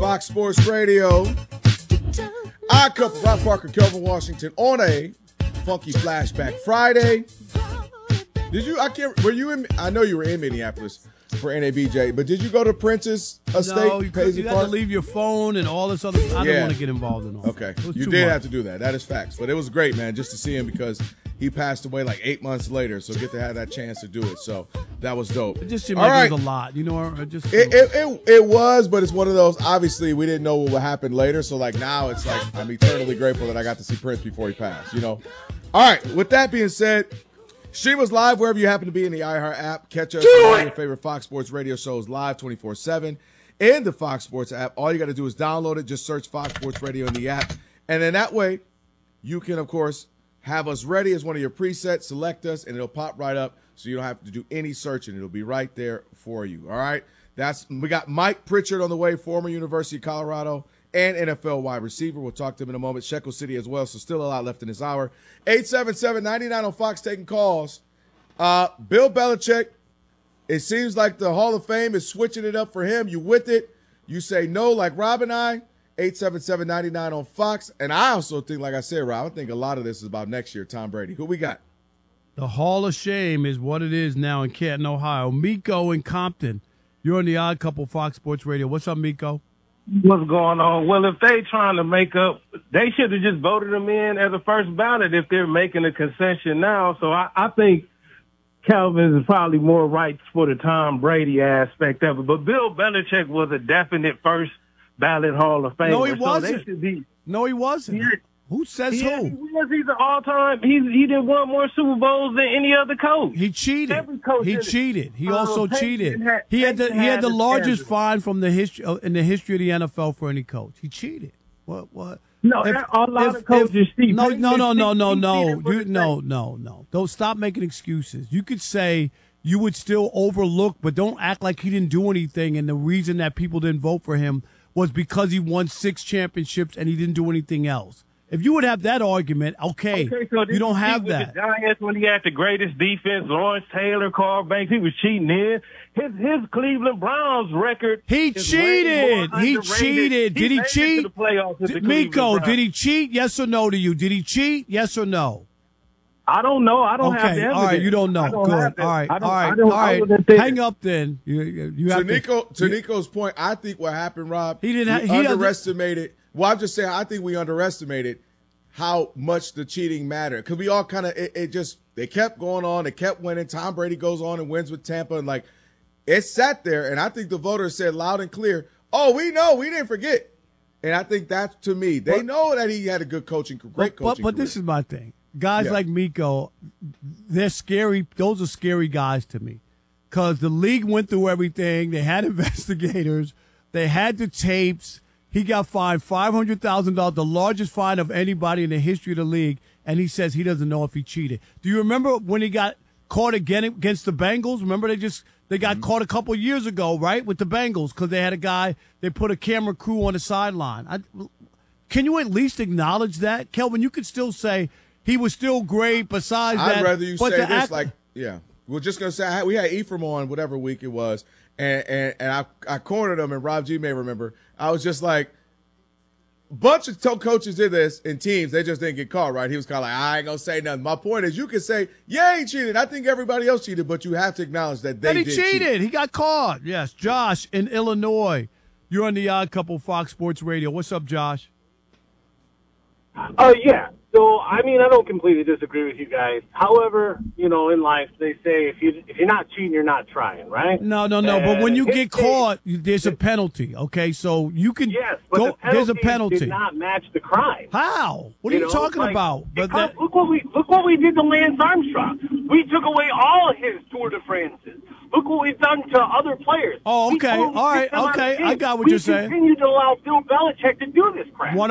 Fox Sports Radio. Odd Couple, Rob Parker, Kelvin Washington on a Funky Flashback Friday. Were you in, I know you were in Minneapolis for NABJ, but did you go to Prince's estate? No, you had to leave your phone and all this other stuff. I don't want to get involved in all that. Okay, you did have to do that. That is facts. But it was great, man, just to see him because he passed away like 8 months later, so get to have that chance to do it. So that was dope. It just seemed like it was a lot, you know. It was, but it's one of those. Obviously, we didn't know what would happen later, so like now it's like I'm eternally grateful that I got to see Prince before he passed. You know. All right. With that being said, stream us live wherever you happen to be in the iHeart app. Catch us on your favorite Fox Sports radio shows live 24/7 in the Fox Sports app. All you got to do is download it. Just search Fox Sports Radio in the app, and then that way you can, of course, have us ready as one of your presets, select us, and it'll pop right up so you don't have to do any searching. It'll be right there for you, all right? We got Mike Pritchard on the way, former University of Colorado and NFL wide receiver. We'll talk to him in a moment. Shekel City as well, so still a lot left in this hour. 877-99 on Fox taking calls. Bill Belichick, it seems like the Hall of Fame is switching it up for him. You with it? You say no like Rob and I. 877-99 on Fox. And I also think, like I said, Rob, I think a lot of this is about next year, Tom Brady. Who we got? The Hall of Shame is what it is now in Canton, Ohio. Miko in Compton. You're on the Odd Couple Fox Sports Radio. What's up, Miko? What's going on? Well, if they trying to make up, they should have just voted him in as a first ballot if they're making a concession now. So I think Calvin is probably more right for the Tom Brady aspect of it. But Bill Belichick was a definite first ballot Hall of Famer. No, he wasn't. So no, he wasn't. Who says who? He's an all-time. He did won more Super Bowls than any other coach. He cheated. Every coach cheated. He also cheated. He had the largest fine from the history in the history of the NFL for any coach. He cheated. What? No, a lot of coaches cheat. No. Don't stop making excuses. You could say you would still overlook, but don't act like he didn't do anything. And the reason that people didn't vote for him was because he won 6 championships and he didn't do anything else. If you would have that argument, okay so you don't have that. The Giants, when he had the greatest defense, Lawrence Taylor, Carl Banks, he was cheating in. His Cleveland Browns record. He cheated. He cheated. Did he cheat? Miko, did he cheat? Yes or no to you? Did he cheat? Yes or no? I don't know. I don't have the evidence. All right, you don't know. Good. All right. Hang up then. You have to Nico's point, I think what happened, Rob, he underestimated. Well, I'm just saying, I think we underestimated how much the cheating mattered. Because we all kind of, they kept going on. They kept winning. Tom Brady goes on and wins with Tampa. And, like, it sat there. And I think the voters said loud and clear, oh, we know. We didn't forget. And I think that, to me, they know that he had a good great coaching But this is my thing. Guys like Miko, they're scary. Those are scary guys to me. Because the league went through everything. They had investigators. They had the tapes. He got fined $500,000, the largest fine of anybody in the history of the league, and he says he doesn't know if he cheated. Do you remember when he got caught again against the Bengals? Remember they got caught a couple years ago, right, with the Bengals because they had a guy, they put a camera crew on the sideline. Can you at least acknowledge that? Kelvin, you could still say he was still great besides that. I'd rather you say this we're just going to say we had Ephraim on whatever week it was, and I cornered him, and Rob G may remember. I was just like, a bunch of coaches did this in teams. They just didn't get caught, right? He was kind of like, I ain't going to say nothing. My point is you can say, yeah, he cheated. I think everybody else cheated, but you have to acknowledge that they did cheated. Cheat. He got caught. Yes. Josh in Illinois. You're on the Odd Couple Fox Sports Radio. What's up, Josh? Yeah. So, I mean, I don't completely disagree with you guys. However, in life, they say if you're not cheating, you're not trying, right? No. But when you get caught, there's a penalty, okay? So you can go. There's a penalty. Did not match the crime. How? What are you talking about? Look what we did to Lance Armstrong. We took away all his Tour de France's. Look what we've done to other players. Oh, okay. All right. Okay. I got what you're saying. We continue to allow Bill Belichick to do this crap.